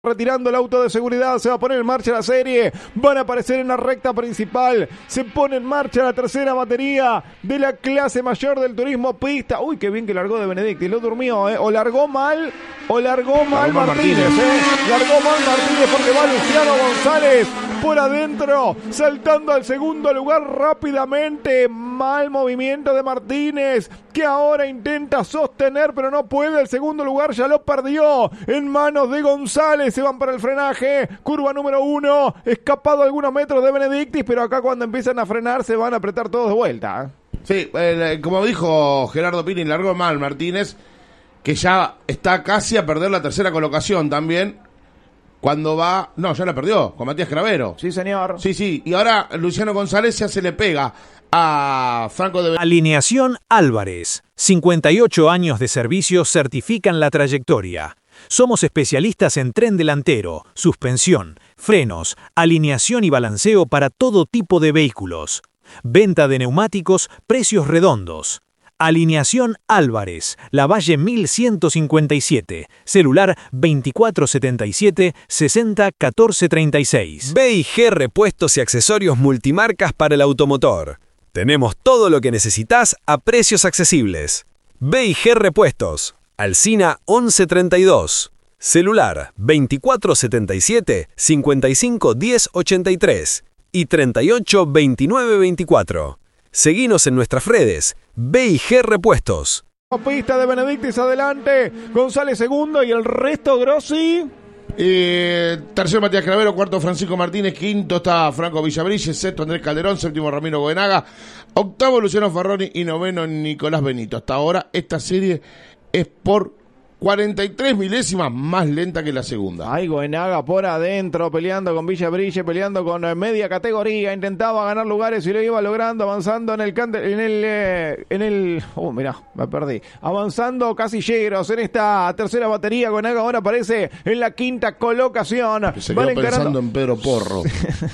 retirando el auto de seguridad, se va a poner en marcha la serie, van a aparecer en la recta principal, se pone en marcha la tercera batería de la clase mayor del turismo pista. Uy, qué bien que largó de Benedictis, lo durmió, o largó mal Martínez, largó mal Martínez porque va Luciano González por adentro, saltando al segundo lugar rápidamente. Mal movimiento de Martínez, que ahora intenta sostener, pero no puede. El segundo lugar ya lo perdió en manos de González. Se van para el frenaje, curva número 1, escapado algunos metros de Benedictis, pero acá cuando empiezan a frenar se van a apretar todos de vuelta. Sí, como dijo Gerardo Pini, largó mal Martínez, que ya está casi a perder la tercera colocación también. Cuando va... No, ya la perdió, con Matías Cravero. Sí, señor. Sí. Y ahora Luciano González ya se le pega a Franco de... Alineación Álvarez. 58 años de servicio certifican la trayectoria. Somos especialistas en tren delantero, suspensión, frenos, alineación y balanceo para todo tipo de vehículos. Venta de neumáticos, precios redondos. Alineación Álvarez, Lavalle 1157, celular 2477-601436. B&G Repuestos y Accesorios Multimarcas para el automotor. Tenemos todo lo que necesitas a precios accesibles. B&G Repuestos, Alsina 1132, celular 2477-551083 y 382924. Seguinos en nuestras redes, B&G Repuestos. Pista de Benedictis adelante, González segundo y el resto Grossi. Tercero Matías Cravero, cuarto Francisco Martínez, quinto está Franco Villabrille, sexto Andrés Calderón, séptimo Ramiro Goenaga, octavo Luciano Ferroni y noveno Nicolás Benito. Hasta ahora esta serie es por 43 milésimas más lenta que la segunda. Ay, Goenaga por adentro, peleando con Villabrille, peleando con media categoría, intentaba ganar lugares y lo iba logrando, avanzando mirá, me perdí. Avanzando casilleros en esta tercera batería. Goenaga ahora aparece en la quinta colocación. Se quedó pensando en Pedro Porro.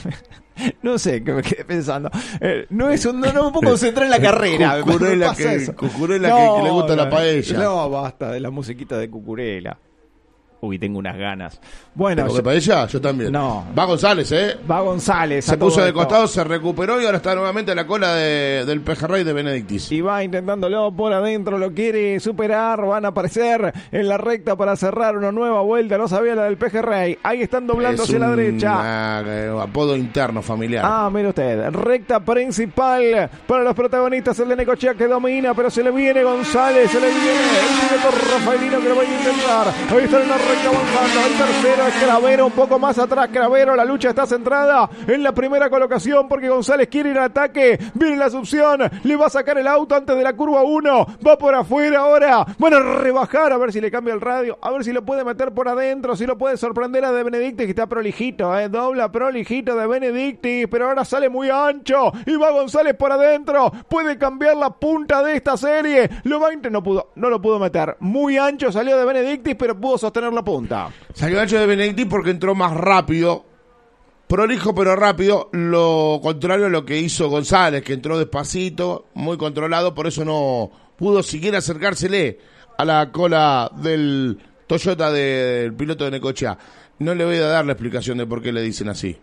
No sé, que me quedé pensando. No me puedo concentrar en la carrera. Cucurela, que le gusta la paella. No, basta de la musiquita de Cucurela. Uy, tengo unas ganas. Bueno, ¿de paella? Yo también. No. Va González, Va González. Se puso de costado, se recuperó y ahora está nuevamente a la cola del pejerrey de Benedictis. Y va intentándolo por adentro, lo quiere superar. Van a aparecer en la recta para cerrar una nueva vuelta. No sabía la del pejerrey. Ahí están doblando hacia la derecha. Apodo interno familiar. Mire usted. Recta principal para los protagonistas. El de Necochea que domina, pero se le viene González. Se le viene el piloto Rafaelino que lo va a intentar. Ahí está en la recta avanzando. El tercero es Cravero, un poco más atrás Cravero. La lucha está centrada en la primera colocación porque González quiere ir al ataque. Viene la succión, le va a sacar el auto antes de la curva 1. Va por afuera ahora. Van a rebajar a ver si le cambia el radio, a ver si lo puede meter por adentro, si lo puede sorprender a De Benedictis, que está prolijito, dobla prolijito de Benedictis, pero ahora sale muy ancho y va González por adentro. Puede cambiar la punta de esta serie. Lo va a intentar, no lo pudo meter. Muy ancho salió de Benedictis, pero pudo sostener la punta. Salió ancho de Benedictis porque entró más rápido, prolijo pero rápido, lo contrario a lo que hizo González, que entró despacito, muy controlado, por eso no pudo siquiera acercársele a la cola del Toyota del piloto de Necochea. No le voy a dar la explicación de por qué le dicen así.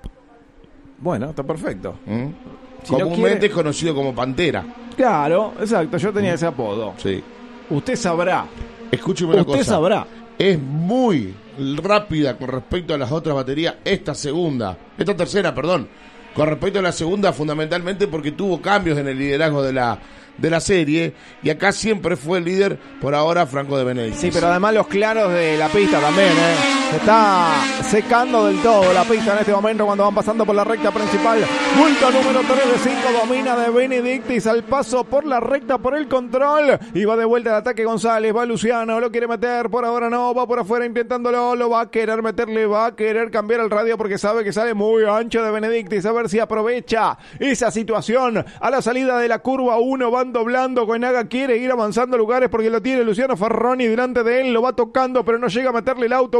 Bueno, está perfecto. Si comúnmente es conocido como Pantera. Claro, exacto, yo tenía ese apodo. Sí. Usted sabrá. Escúcheme una cosa. Usted sabrá. Es muy rápida con respecto a las otras baterías, esta tercera, con respecto a la segunda, fundamentalmente porque tuvo cambios en el liderazgo de la serie, y acá siempre fue el líder por ahora Franco de Benedictis. Sí, pero además los claros de la pista también, se está secando del todo la pista en este momento cuando van pasando por la recta principal. Vuelta número 3 de 5, domina de Benedictis al paso por la recta por el control, y va de vuelta al ataque González, va Luciano, lo quiere meter, por ahora no, va por afuera intentándolo, lo va a querer meterle, va a querer cambiar el radio porque sabe que sale muy ancho de Benedictis, a ver si aprovecha esa situación. A la salida de la curva 1 van doblando, Goenaga quiere ir avanzando lugares porque lo tiene Luciano Ferroni delante de él, lo va tocando pero no llega a meterle el auto, van saliendo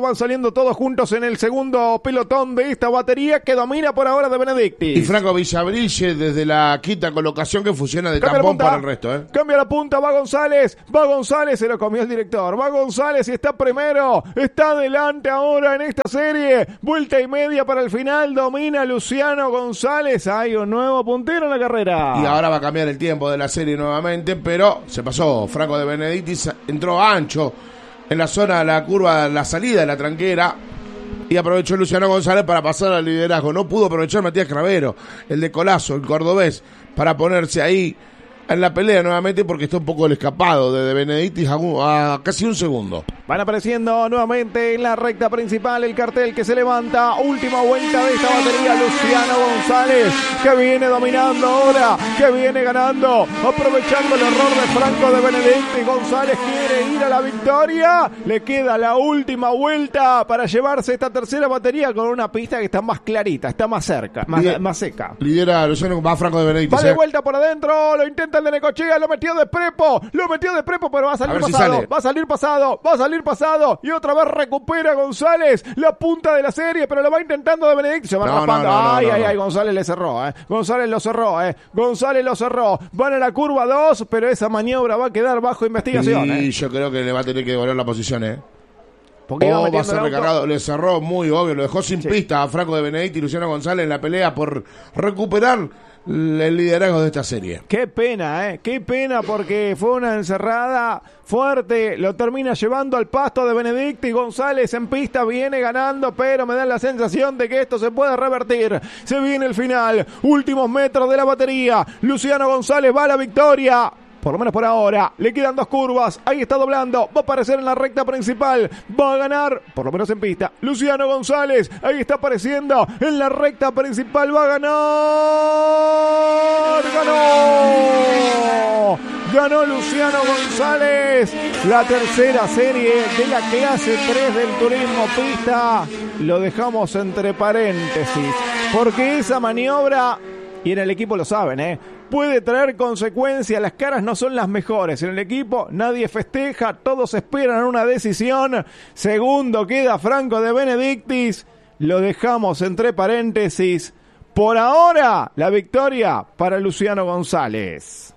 caminando todos juntos en el segundo pelotón de esta batería que domina por ahora de Benedictis. Y Franco Villabrille desde la quinta colocación que funciona de tampón para el resto. Cambia la punta, va González, se lo comió el director, va González y está primero, está adelante ahora en esta serie, vuelta y media para el final, domina Luciano González, hay un nuevo puntero en la carrera. Y ahora va a cambiar el tiempo de la serie nuevamente, pero se pasó, Franco de Benedictis entró ancho en la zona de la curva, la salida de la tranquera, y aprovechó Luciano González para pasar al liderazgo. No pudo aprovechar Matías Cravero, el de Colazo, el cordobés, para ponerse ahí en la pelea nuevamente, porque está un poco el escapado de Benedictis a casi un segundo. Van apareciendo nuevamente en la recta principal el cartel que se levanta. Última vuelta de esta batería. Luciano González, que viene dominando ahora, que viene ganando, aprovechando el error de Franco de Benedictis. González quiere ir a la victoria. Le queda la última vuelta para llevarse esta tercera batería con una pista que está más clarita, está más cerca, más seca. Lidera Luciano, va Franco de Benedictis. Va de vuelta por adentro, lo intenta el de Necochea, lo metió de prepo, pero va a salir pasado, si va a salir pasado, y otra vez recupera González la punta de la serie, pero lo va intentando de Benedictis, se va raspando. Ay, González le cerró, González lo cerró, van a la curva 2, pero esa maniobra va a quedar bajo investigación. Y yo creo que le va a tener que devolver la posición, Porque va a ser recargado, le cerró muy obvio, lo dejó sin pista a Franco de Benedictis y Luciano González en la pelea por recuperar el liderazgo de esta serie. Qué pena porque fue una encerrada fuerte, lo termina llevando al pasto de Benedictis. González en pista viene ganando, pero me da la sensación de que esto se puede revertir. Se viene el final, últimos metros de la batería, Luciano González va a la victoria. Por lo menos por ahora, le quedan 2 curvas, ahí está doblando, va a aparecer en la recta principal, va a ganar, por lo menos en pista, Luciano González, ahí está apareciendo en la recta principal, va a ganar, ganó Luciano González, la tercera serie de la clase 3 del turismo pista, lo dejamos entre paréntesis, porque esa maniobra, y en el equipo lo saben, puede traer consecuencias, las caras no son las mejores. En el equipo nadie festeja, todos esperan una decisión. Segundo queda Franco de Benedictis, lo dejamos entre paréntesis. Por ahora, la victoria para Luciano González.